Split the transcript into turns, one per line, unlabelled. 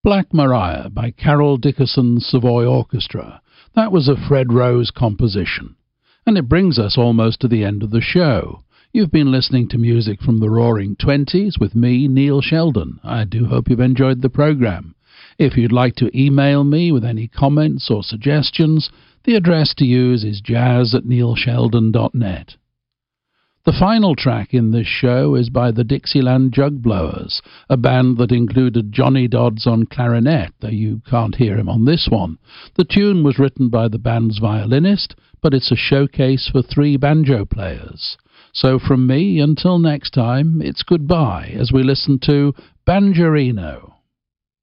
Black Maria by Carol Dickerson's Savoy Orchestra. That was a Fred Rose composition. And it brings us almost to the end of the show. You've been listening to music from the Roaring Twenties with me, Neil Sheldon. I do hope you've enjoyed the programme. If you'd like to email me with any comments or suggestions, the address to use is jazz@neilsheldon.net. The final track in this show is by the Dixieland Jug Blowers, a band that included Johnny Dodds on clarinet, though you can't hear him on this one. The tune was written by the band's violinist, but it's a showcase for 3 banjo players. So from me, until next time, it's goodbye as we listen to Banjarino.